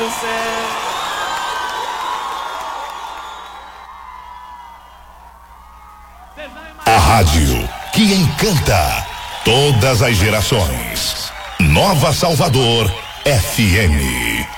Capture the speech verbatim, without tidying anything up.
do céu. A rádio que encanta todas as gerações. Nova Salvador F M.